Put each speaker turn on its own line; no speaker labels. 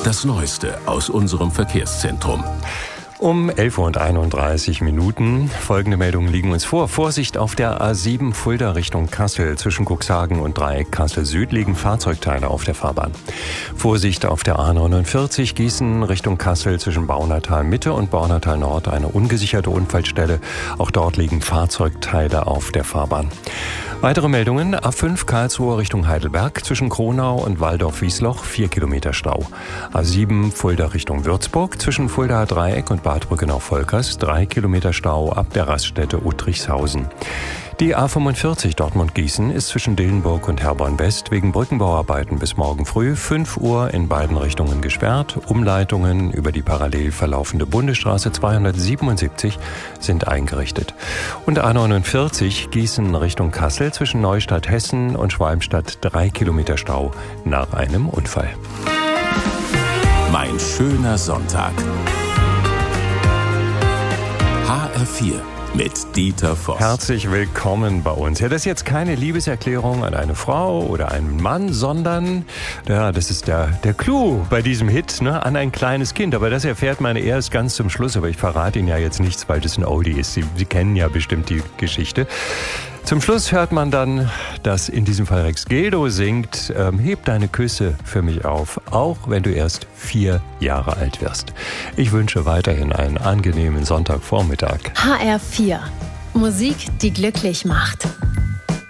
Das Neueste aus unserem Verkehrszentrum.
Um 11:31 Uhr. Folgende Meldungen liegen uns vor. Vorsicht auf der A7 Fulda Richtung Kassel. Zwischen Cuxhagen und Dreieck Kassel Süd liegen Fahrzeugteile auf der Fahrbahn. Vorsicht auf der A49 Gießen Richtung Kassel zwischen Baunatal Mitte und Baunatal Nord. Eine ungesicherte Unfallstelle. Auch dort liegen Fahrzeugteile auf der Fahrbahn. Weitere Meldungen. A5 Karlsruhe Richtung Heidelberg. Zwischen Kronau und Waldorf-Wiesloch 4 Kilometer Stau. A7 Fulda Richtung Würzburg. Zwischen Fuldaer Dreieck und Bad Brückenau-Volkers 3 Kilometer Stau ab der Raststätte Uttrichshausen. Die A45 Dortmund-Gießen ist zwischen Dillenburg und Herborn-West wegen Brückenbauarbeiten bis morgen früh 5 Uhr in beiden Richtungen gesperrt. Umleitungen über die parallel verlaufende Bundesstraße 277 sind eingerichtet. Und A49 Gießen Richtung Kassel zwischen Neustadt Hessen und Schwalmstadt 3 Kilometer Stau nach einem Unfall.
Mein schöner Sonntag. HR4 mit Dieter Voss.
Herzlich willkommen bei uns. Ja, das ist jetzt keine Liebeserklärung an eine Frau oder einen Mann, sondern ja, das ist der Clou bei diesem Hit, ne, an ein kleines Kind. Aber das erfährt man erst ganz zum Schluss. Aber ich verrate Ihnen ja jetzt nichts, weil das ein Oldie ist. Sie kennen ja bestimmt die Geschichte. Zum Schluss hört man dann, dass in diesem Fall Rex Gildo singt, heb deine Küsse für mich auf, auch wenn du erst 4 Jahre alt wirst. Ich wünsche weiterhin einen angenehmen Sonntagvormittag.
HR4. Musik, die glücklich macht.